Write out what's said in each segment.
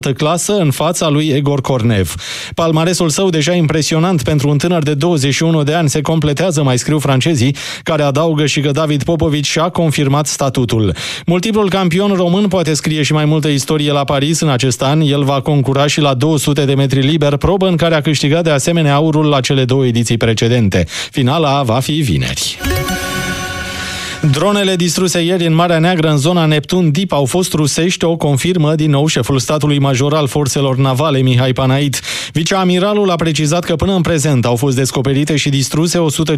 clasă în fața lui Egor Cornev. Palmaresul său, deja impresionant pentru un tânăr de 21 de ani, se completează, mai scriu francezii, care adaugă și că David Popovici și-a confirmat statutul. Multiplul campion român poate scrie și mai multă istorie la Paris în acest an. El va concura și la 200 de metri liber, probă în care a câștigat de asemenea aurul la cele 2 ediții precedente. Finala va fi vineri. Dronele distruse ieri în Marea Neagră, în zona Neptun Deep, au fost rusești, o confirmă din nou șeful statului major al forțelor navale, Mihai Panait. Viceamiralul a precizat că până în prezent au fost descoperite și distruse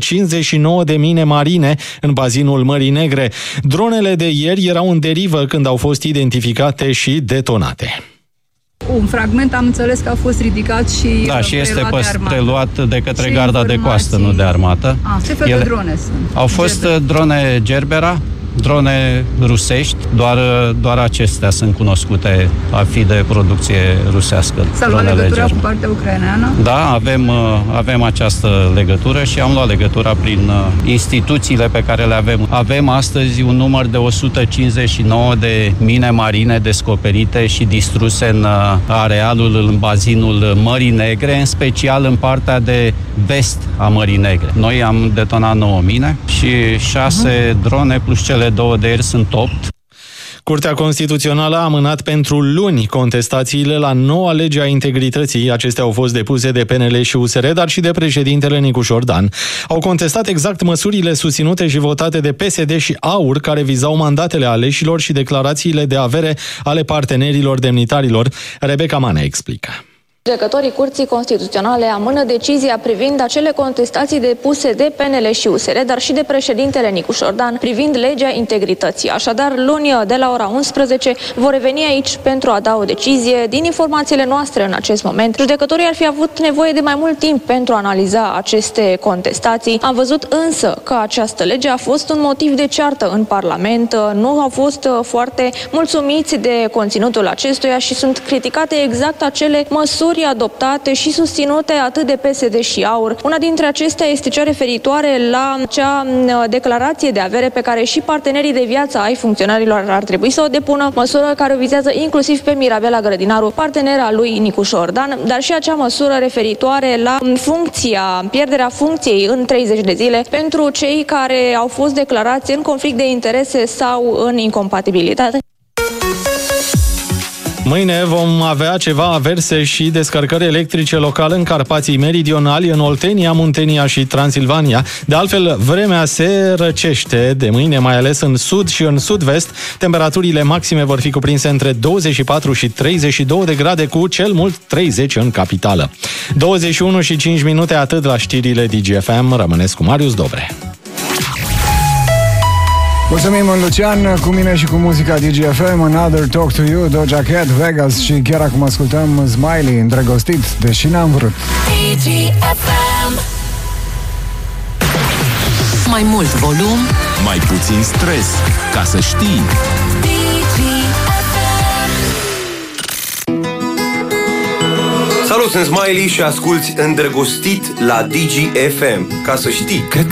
159 de mine marine în bazinul Mării Negre. Dronele de ieri erau în derivă când au fost identificate și detonate. Un fragment, am înțeles că a fost ridicat și... Da, și este preluat de către garda de coastă, nu de armată. Ce fel de drone sunt? Au fost drone Gerbera, drone rusești, doar acestea sunt cunoscute a fi de producție rusească. S-a luat legătura cu partea ucraineană? Da, avem această legătură și am luat legătura prin instituțiile pe care le avem. Avem astăzi un număr de 159 de mine marine descoperite și distruse în arealul, în bazinul Mării Negre, în special în partea de vest a Mării Negre. Noi am detonat 9 mine și 6 drone plus cele 2 de ieri sunt 8. Curtea Constituțională a amânat pentru luni contestațiile la noua lege a integrității. Acestea au fost depuse de PNL și USR, dar și de președintele Nicu Șordan. Au contestat exact măsurile susținute și votate de PSD și AUR, care vizau mandatele aleșilor și declarațiile de avere ale partenerilor demnitarilor. Rebecca Manea explică. Judecătorii Curții Constituționale amână decizia privind acele contestații depuse de PNL și USR, dar și de președintele Nicu Șordan privind legea integrității. Așadar, luni de la ora 11 vor reveni aici pentru a da o decizie. Din informațiile noastre în acest moment, judecătorii ar fi avut nevoie de mai mult timp pentru a analiza aceste contestații. Am văzut însă că această lege a fost un motiv de ceartă în Parlament. Nu au fost foarte mulțumiți de conținutul acestuia și sunt criticate exact acele măsuri adoptate și susținute atât de PSD și AUR. Una dintre acestea este cea referitoare la acea declarație de avere pe care și partenerii de viață ai funcționarilor ar trebui să o depună, măsură care o vizează inclusiv pe Mirabela Grădinaru, partenera lui Nicu Șordan, dar și acea măsură referitoare la pierderea funcției în 30 de zile pentru cei care au fost declarați în conflict de interese sau în incompatibilitate. Mâine vom avea ceva averse și descărcări electrice locale în Carpații Meridionali, în Oltenia, Muntenia și Transilvania. De altfel, vremea se răcește de mâine, mai ales în sud și în sud-vest. Temperaturile maxime vor fi cuprinse între 24 și 32 de grade, cu cel mult 30 în capitală. 21 și 5 minute, atât la știrile DGFM. Rămâneți cu Marius Dobre. Mulțumim, Lucian, cu mine și cu muzica DGFM, Another Talk to You, Doja Cat, Vegas și chiar acum ascultăm Smiley, îndrăgostit, deși n-am vrut. DGFM. Mai mult volum, mai puțin stres, ca să știi. Salut, sunt Smiley și asculți Îndrăgostit la DGFM. Ca să știi. Cred